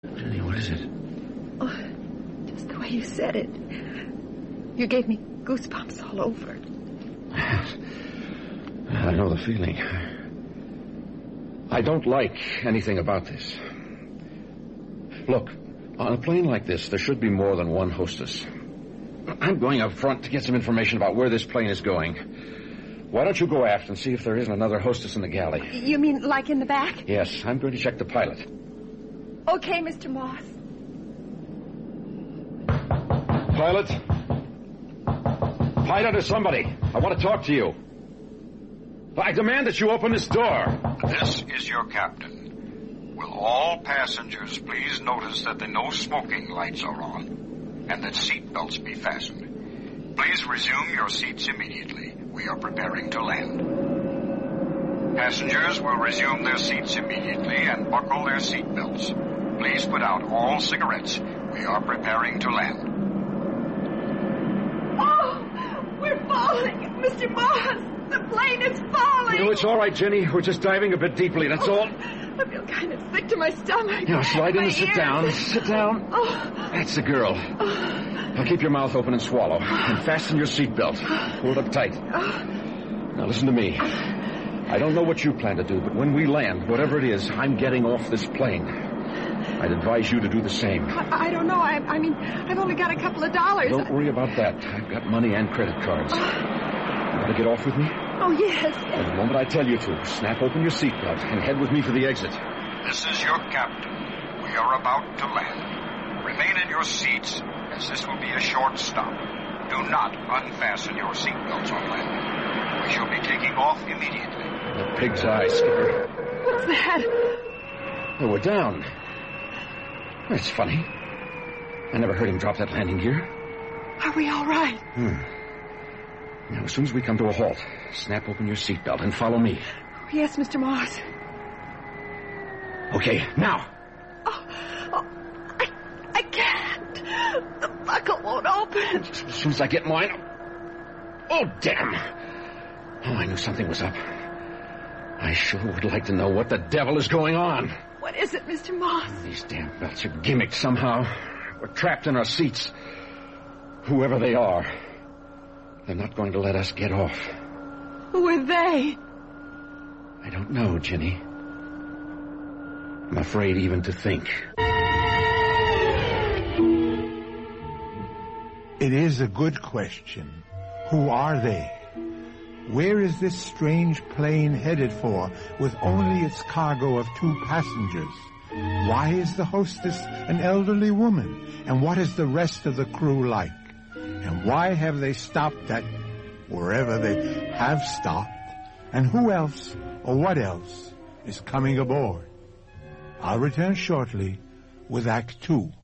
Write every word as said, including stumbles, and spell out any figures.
Jenny, what is it? Oh, just the way you said it. You gave me goosebumps all over. I know the feeling. I don't like anything about this. Look, on a plane like this, there should be more than one hostess. I'm going up front to get some information about where this plane is going. Why don't you go aft and see if there isn't another hostess in the galley? You mean like in the back? Yes, I'm going to check the pilot. Okay, Mister Moss. Pilot? Pilot or somebody. I want to talk to you. I demand that you open this door. This is your captain. Will all passengers please notice that the no smoking lights are on and that seat belts be fastened. Please resume your seats immediately. We are preparing to land. Passengers will resume their seats immediately and buckle their seat belts. Please put out all cigarettes. We are preparing to land. Oh, we're falling, Mister Moss. The plane is falling. No, it's all right, Jenny. We're just diving a bit deeply, that's oh, all. I feel kind of sick to my stomach. Now, slide in my and sit ears. down. Sit down. Oh. That's the girl. Oh. Now, keep your mouth open and swallow. And fasten your seatbelt. Hold up tight. Now, listen to me. I don't know what you plan to do, but when we land, whatever it is, I'm getting off this plane. I'd advise you to do the same. I, I don't know. I, I mean, I've only got a couple of dollars. Don't worry about that. I've got money and credit cards. You want to get off with me? Oh, yes. And the moment I tell you to, snap open your seatbelt and head with me for the exit. This is your captain. We are about to land. Remain in your seats, as this will be a short stop. Do not unfasten your seatbelts on landing. We shall be taking off immediately. The pig's eye, Skipper. What's that? Oh, we're down. That's funny. I never heard him drop that landing gear. Are we all right? Hmm. Now, as soon as we come to a halt, snap open your seatbelt and follow me. Oh, yes, Mister Moss. Okay, now. Oh, oh, I, I can't. The buckle won't open. As soon as I get mine. Oh, damn. Oh, I knew something was up. I sure would like to know what the devil is going on. What is it, Mister Moss? These damn belts are gimmicked somehow. We're trapped in our seats. Whoever they are, they're not going to let us get off. Who are they? I don't know, Jenny. I'm afraid even to think. It is a good question. Who are they? Where is this strange plane headed for with only its cargo of two passengers? Why is the hostess an elderly woman? And what is the rest of the crew like? And why have they stopped at wherever they have stopped? And who else or what else is coming aboard? I'll return shortly with Act Two.